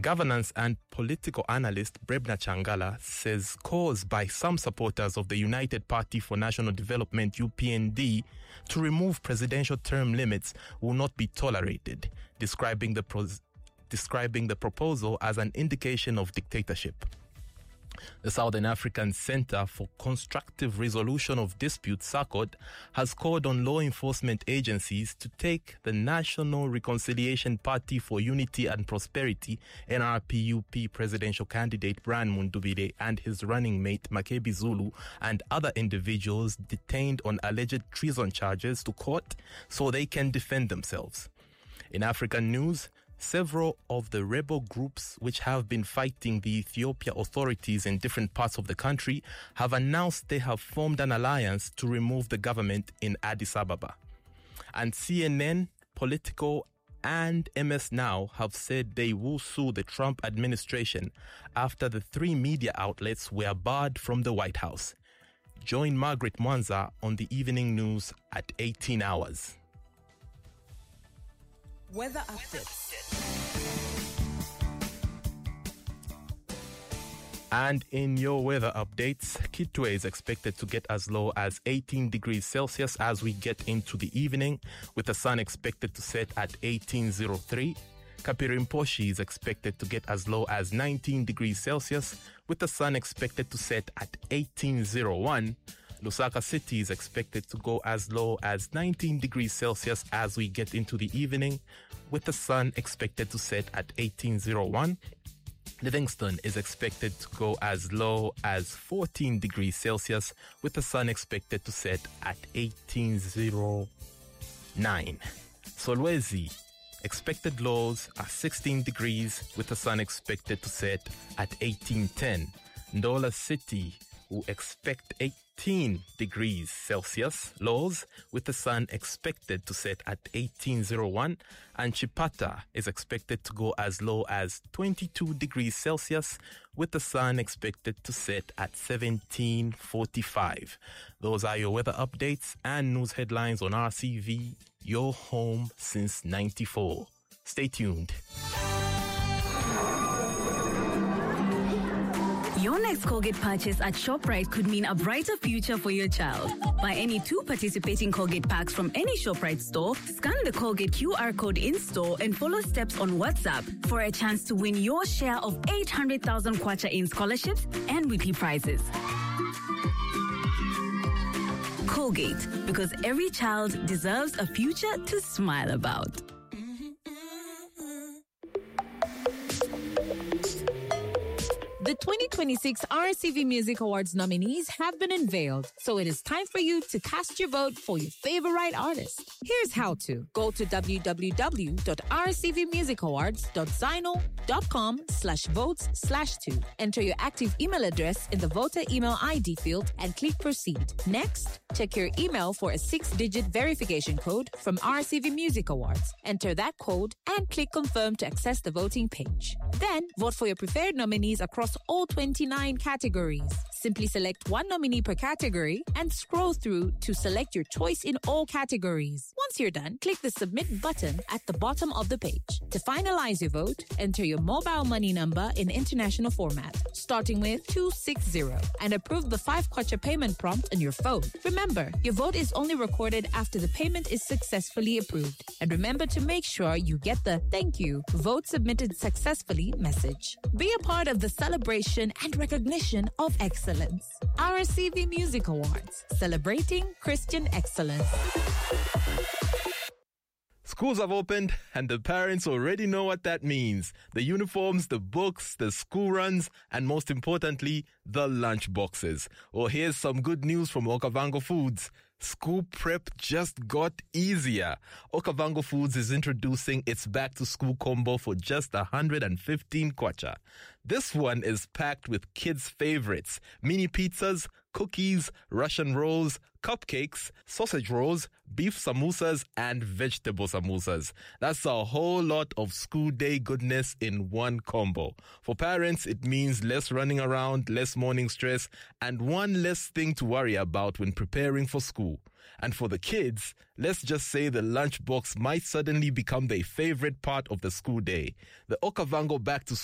Governance and political analyst Brebna Changala says calls by some supporters of the United Party for National Development UPND to remove presidential term limits will not be tolerated, describing the proposal as an indication of dictatorship. The Southern African Center for Constructive Resolution of Disputes, SACOD, has called on law enforcement agencies to take the National Reconciliation Party for Unity and Prosperity, NRPUP presidential candidate Brian Mundubile and his running mate Makebi Zulu and other individuals detained on alleged treason charges to court so they can defend themselves. In African news, several of the rebel groups which have been fighting the Ethiopia authorities in different parts of the country have announced they have formed an alliance to remove the government in Addis Ababa. And CNN, Politico, and MS Now have said they will sue the Trump administration after the three media outlets were barred from the White House. Join Margaret Mwanza on the evening news at 18 hours. Weather updates. And in your weather updates, Kitwe is expected to get as low as 18 degrees Celsius as we get into the evening, with the sun expected to set at 1803. Kapirimposhi is expected to get as low as 19 degrees Celsius, with the sun expected to set at 1801. Lusaka City is expected to go as low as 19 degrees Celsius as we get into the evening, with the sun expected to set at 1801. Livingston is expected to go as low as 14 degrees Celsius, with the sun expected to set at 1809. Solwezi, expected lows are 16 degrees, with the sun expected to set at 1810. Ndola City will expect 18 degrees Celsius lows, with the sun expected to set at 1801, and Chipata is expected to go as low as 22 degrees Celsius, with the sun expected to set at 1745. Those are your weather updates and news headlines on RCV, your home since 94. Stay tuned. Your next Colgate purchase at ShopRite could mean a brighter future for your child. Buy any 2 participating Colgate packs from any ShopRite store, scan the Colgate QR code in-store and follow steps on WhatsApp for a chance to win your share of 800,000 kwacha in scholarships and weekly prizes. Colgate, because every child deserves a future to smile about. The 2026 RCV Music Awards nominees have been unveiled, so it is time for you to cast your vote for your favorite artist. Here's how to. Go to www.rcvmusicawards.zyno.com/votes/2. Enter your active email address in the voter email ID field and click proceed. Next, check your email for a 6-digit verification code from RCV Music Awards. Enter that code and click confirm to access the voting page. Then, vote for your preferred nominees across all 29 categories. Simply select one nominee per category and scroll through to select your choice in all categories. Once you're done, click the submit button at the bottom of the page. To finalize your vote, enter your mobile money number in international format, starting with 260, and approve the 5 kwacha payment prompt on your phone. Remember, your vote is only recorded after the payment is successfully approved. And remember to make sure you get the thank you, vote submitted successfully message. Be a part of the celebration and recognition of excellence. RCV Music Awards, celebrating Christian excellence. Schools have opened and the parents already know what that means. The uniforms, the books, the school runs, and most importantly, the lunch boxes. Well, here's some good news from Okavango Foods. School prep just got easier. Okavango Foods is introducing its back-to-school combo for just 115 kwacha. This one is packed with kids' favorites: mini pizzas, cookies, Russian rolls, cupcakes, sausage rolls, beef samosas, and vegetable samosas. That's a whole lot of school day goodness in one combo. For parents, it means less running around, less morning stress, and one less thing to worry about when preparing for school. And for the kids, let's just say the lunchbox might suddenly become their favorite part of the school day. The Okavango Back to